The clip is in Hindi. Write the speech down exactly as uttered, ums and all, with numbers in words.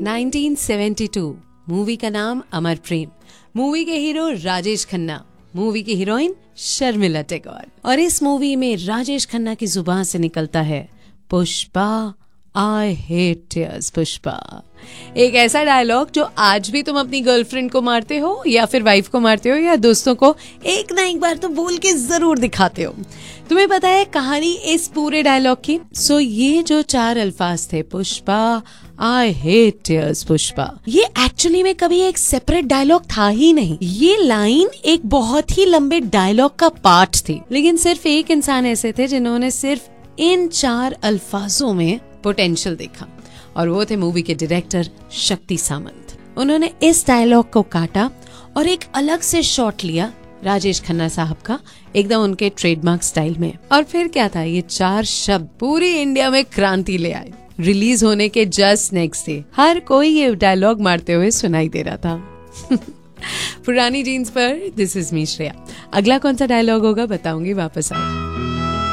नाइनटीन सेवेंटी टू, मूवी का नाम अमर प्रेम, मूवी के हीरो राजेश खन्ना, मूवी की हीरोइन शर्मिला टैगोर। और इस मूवी में राजेश खन्ना की जुबान से निकलता है Pushpa, I hate tears Pushpa. एक ऐसा डायलॉग जो आज भी तुम अपनी गर्लफ्रेंड को मारते हो या फिर वाइफ को मारते हो या दोस्तों को एक ना एक बार तो बोल के जरूर दिखाते हो। तुम्हें पता है कहानी इस पूरे डायलॉग की? सो ये जो चार अल्फाज थे, Pushpa, I hate tears Pushpa, ये एक्चुअली में कभी एक सेपरेट डायलॉग था ही नहीं। ये लाइन एक बहुत ही लंबे डायलॉग का पार्ट थी, लेकिन सिर्फ एक इंसान ऐसे थे जिन्होंने सिर्फ इन चार अल्फाजों में पोटेंशियल देखा, और वो थे मूवी के डायरेक्टर शक्ति सामंत। उन्होंने इस डायलॉग को काटा और एक अलग से शॉट लिया राजेश खन्ना साहब का, एकदम उनके ट्रेडमार्क स्टाइल में। और फिर क्या था, ये चार शब्द पूरी इंडिया में क्रांति ले आए। रिलीज होने के जस्ट नेक्स्ट डे हर कोई ये डायलॉग मारते हुए सुनाई दे रहा था। पुरानी जीन्स पर दिस इज मी श्रेया। अगला कौन सा डायलॉग होगा बताऊंगी वापस आओ।